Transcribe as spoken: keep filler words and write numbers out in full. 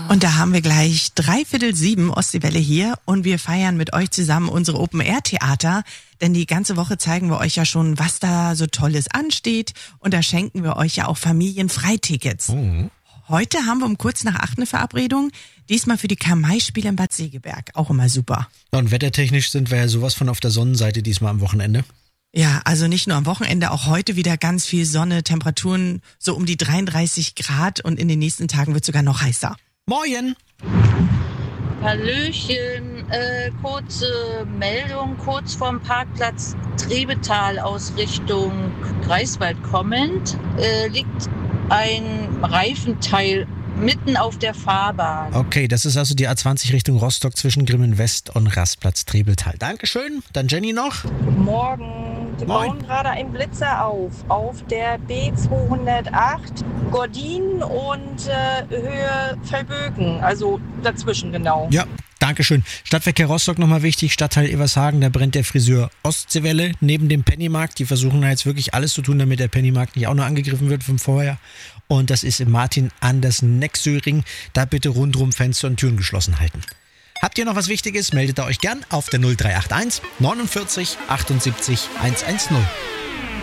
Und da haben wir gleich dreiviertel sieben Ostseewelle hier und wir feiern mit euch zusammen unsere Open-Air-Theater, denn die ganze Woche zeigen wir euch ja schon, was da so Tolles ansteht und da schenken wir euch ja auch Familienfreitickets. Mhm. Heute haben wir um kurz nach acht eine Verabredung, diesmal für die Kamai-Spiele in Bad Segeberg, auch immer super. Ja, und wettertechnisch sind wir ja sowas von auf der Sonnenseite diesmal am Wochenende. Ja, also nicht nur am Wochenende, auch heute wieder ganz viel Sonne, Temperaturen so um die dreiunddreißig Grad und in den nächsten Tagen wird es sogar noch heißer. Moin! Hallöchen, äh, kurze Meldung, kurz vorm Parkplatz Trebetal aus Richtung Greifswald kommend, äh, liegt ein Reifenteil mitten auf der Fahrbahn. Okay, das ist also die A zwanzig Richtung Rostock zwischen Grimmen West und Rastplatz Trebeltal. Dankeschön. Dann Jenny noch. Guten Morgen. Wir Moin. bauen gerade einen Blitzer auf, auf der B zweihundertacht Gordin und äh, Höhe Verbögen, also dazwischen genau. Ja, Dankeschön. Stadtverkehr Rostock nochmal wichtig, Stadtteil Evershagen, da brennt der Friseur Ostseewelle neben dem Pennymarkt. Die versuchen da jetzt wirklich alles zu tun, damit der Pennymarkt nicht auch noch angegriffen wird vom Vorher. Und das ist im Martin-Andersen-Nexöring. Da bitte rundrum Fenster und Türen geschlossen halten. Habt ihr noch was Wichtiges, meldet ihr euch gern auf der null drei acht eins neunundvierzig achtundsiebzig hundertzehn.